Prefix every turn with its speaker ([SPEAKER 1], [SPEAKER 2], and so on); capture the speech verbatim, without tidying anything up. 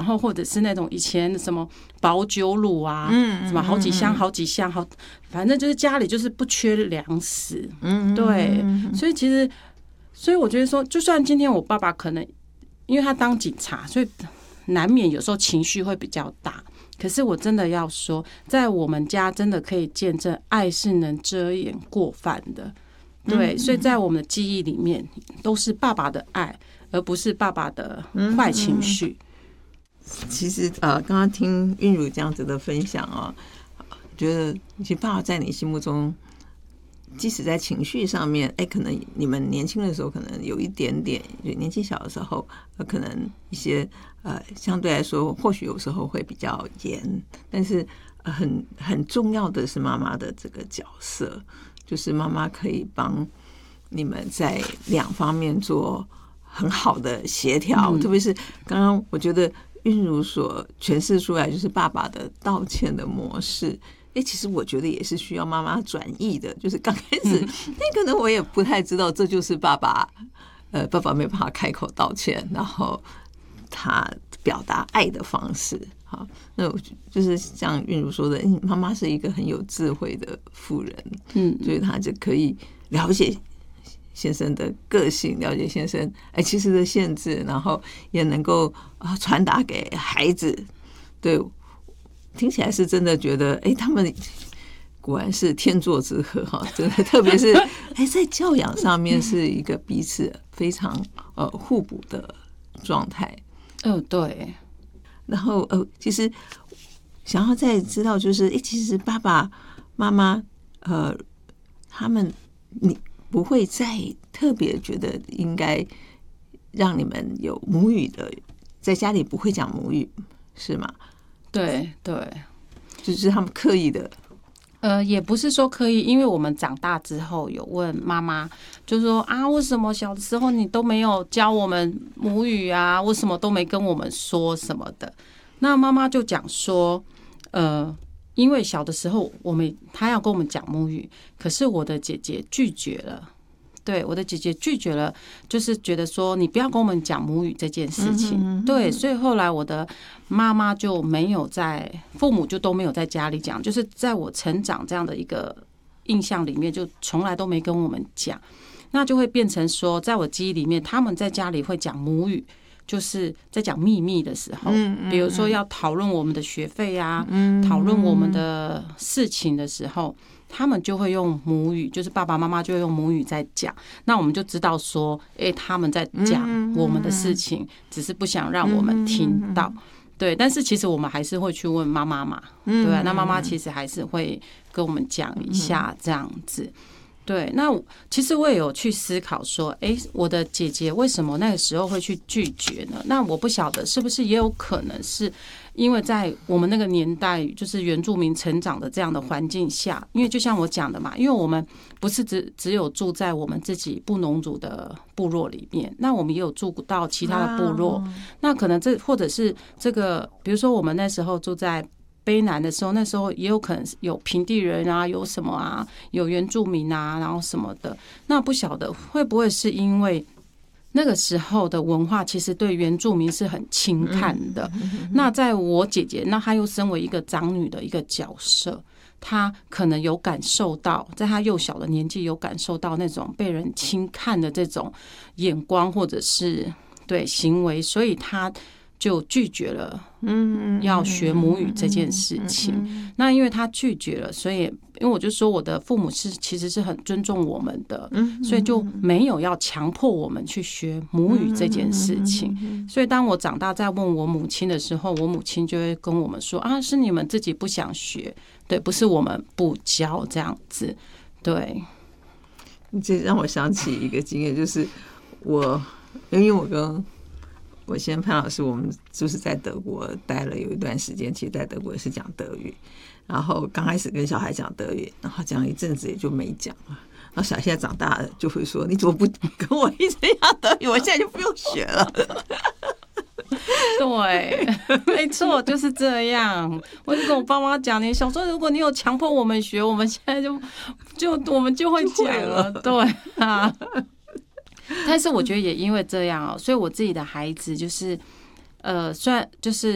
[SPEAKER 1] 后或者是那种以前什么保酒乳啊，
[SPEAKER 2] 嗯，
[SPEAKER 1] 什么好几箱好几箱，好，反正就是家里就是不缺粮食，嗯，对，所以其实，所以我觉得说，就算今天我爸爸可能因为他当警察，所以难免有时候情绪会比较大。可是我真的要说，在我们家真的可以见证，爱是能遮掩过犯的。对，所以在我们的记忆里面，都是爸爸的爱，而不是爸爸的坏情绪。
[SPEAKER 2] 其实呃，刚刚听韵如这样子的分享啊，觉得其实爸爸在你心目中，即使在情绪上面，哎，可能你们年轻的时候可能有一点点，年纪小的时候，呃，可能一些呃，相对来说，或许有时候会比较严，但是、呃、很很重要的是妈妈的这个角色，就是妈妈可以帮你们在两方面做很好的协调，嗯、特别是刚刚我觉得韵如所诠释出来，就是爸爸的道歉的模式。哎，其实我觉得也是需要妈妈转译的，就是刚开始，那可能我也不太知道，这就是爸爸，呃，爸爸没办法开口道歉，然后他表达爱的方式。好，那我就是像韵如说的，妈妈是一个很有智慧的妇人，嗯，所以她就可以了解先生的个性，了解先生哎其实的限制，然后也能够啊传达给孩子，对。听起来是真的觉得，哎，他们果然是天作之合哈！真的，特别是哎，在教养上面是一个彼此非常呃互补的状态。
[SPEAKER 1] 嗯，对。
[SPEAKER 2] 然后呃，其实想要再知道，就是哎，其实爸爸妈妈呃，他们你不会再特别觉得应该让你们有母语的，在家里不会讲母语是吗？
[SPEAKER 1] 对对，
[SPEAKER 2] 就是他们刻意的，
[SPEAKER 1] 呃，也不是说刻意，因为我们长大之后有问妈妈，就说啊，为什么小的时候你都没有教我们母语啊？为什么都没跟我们说什么的？那妈妈就讲说，呃，因为小的时候我们她要跟我们讲母语，可是我的姐姐拒绝了。对，我的姐姐拒绝了，就是觉得说你不要跟我们讲母语这件事情。嗯、对，所以后来我的妈妈就没有在，父母就都没有在家里讲，就是在我成长这样的一个印象里面，就从来都没跟我们讲。那就会变成说，在我记忆里面，他们在家里会讲母语，就是在讲秘密的时候，比如说要讨论我们的学费啊，讨论我们的事情的时候。他们就会用母语，就是爸爸妈妈就会用母语在讲，那我们就知道说，哎、欸，他们在讲我们的事情，只是不想让我们听到，对。但是其实我们还是会去问妈妈嘛，对啊，那妈妈其实还是会跟我们讲一下这样子。对，那其实我也有去思考说，哎，我的姐姐为什么那个时候会去拒绝呢？那我不晓得是不是也有可能是因为在我们那个年代，就是原住民成长的这样的环境下，因为就像我讲的嘛，因为我们不是只只有住在我们自己布农族的部落里面，那我们也有住到其他的部落，那可能这或者是这个，比如说我们那时候住在卑南的时候，那时候也有可能有平地人啊，有什么啊，有原住民啊，然后什么的。那不晓得会不会是因为那个时候的文化其实对原住民是很轻看的。那在我姐姐，那她又身为一个长女的一个角色，她可能有感受到，在她幼小的年纪有感受到那种被人轻看的这种眼光或者是对行为，所以她就拒绝了要学母语这件事情。那因为他拒绝了，所以因为我就说我的父母是其实是很尊重我们的，所以就没有要强迫我们去学母语这件事情。所以当我长大再问我母亲的时候，我母亲就会跟我们说啊，是你们自己不想学，对，不是我们不教这样子。对，
[SPEAKER 2] 这让我想起一个经验，就是我因为我跟我先潘老师，我们就是在德国待了有一段时间，其实在德国也是讲德语，然后刚开始跟小孩讲德语，然后讲一阵子也就没讲了。然后小孩现在长大了就会说：“你怎么不跟我一直讲德语？我现在就不用学了。”
[SPEAKER 1] 对，没错，就是这样。我就跟我爸妈讲，你小时候如果你有强迫我们学，我们现在就就我们就会讲了。对啊。但是我觉得也因为这样哦，所以我自己的孩子就是，呃，虽然就是